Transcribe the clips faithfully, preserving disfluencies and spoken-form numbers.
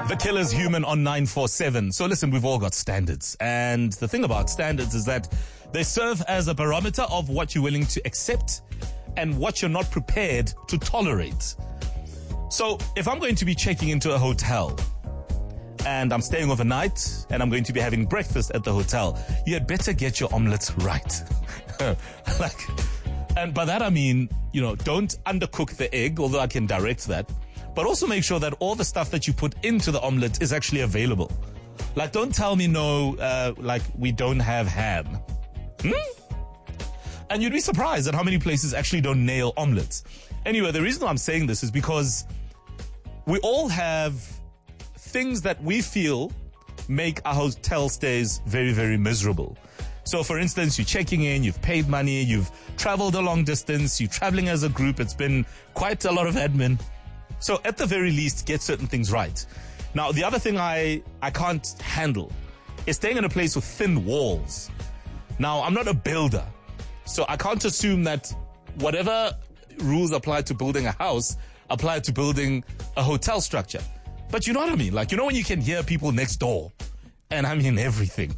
The Killer's Human on nine four seven. So listen, we've all got standards. And the thing about standards is that they serve as a barometer of what you're willing to accept and what you're not prepared to tolerate. So if I'm going to be checking into a hotel and I'm staying overnight and I'm going to be having breakfast at the hotel, you had better get your omelets right. like, and by that I mean, you know, don't undercook the egg, although I can direct that. But also make sure that all the stuff that you put into the omelet is actually available. Like, don't tell me no, uh, like, we don't have ham. Hmm? And you'd be surprised at how many places actually don't nail omelets. Anyway, the reason I'm saying this is because we all have things that we feel make our hotel stays very, very miserable. So, for instance, you're checking in, you've paid money, you've traveled a long distance, you're traveling as a group, it's been quite a lot of admin. So at the very least, get certain things right. Now, the other thing I, I can't handle is staying in a place with thin walls. Now, I'm not a builder, so I can't assume that whatever rules apply to building a house apply to building a hotel structure. But you know what I mean? Like, you know when you can hear people next door? And I mean everything.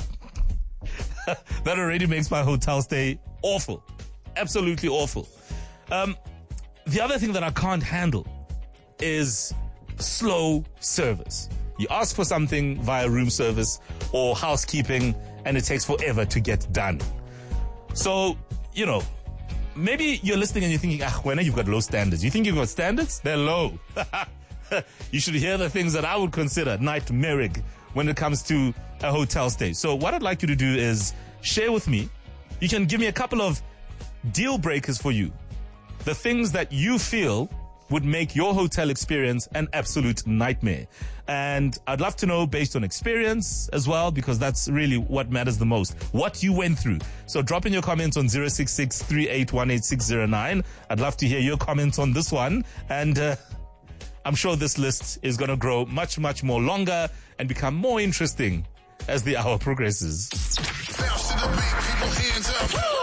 That already makes my hotel stay awful. Absolutely awful. Um, the other thing that I can't handle is slow service. You ask for something via room service or housekeeping and it takes forever to get done. So, you know, maybe you're listening and you're thinking, ah, when you've got low standards. You think you've got standards? They're low. You should hear the things that I would consider nightmaric when it comes to a hotel stay. So what I'd like you to do is share with me. You can give me a couple of deal breakers for you. The things that you feel would make your hotel experience an absolute nightmare. And I'd love to know based on experience as well, because that's really what matters the most. What you went through. So drop in your comments on zero six six, three eight one, eight six zero nine. I'd love to hear your comments on this one. And uh, I'm sure this list is going to grow much, much more longer and become more interesting as the hour progresses. Bounce to the beat, people hands up.